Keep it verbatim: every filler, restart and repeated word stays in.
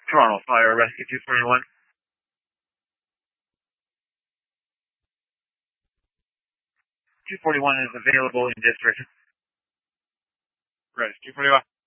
Toronto Fire Rescue two forty-one. two forty-one is available in district. Right, two forty-one.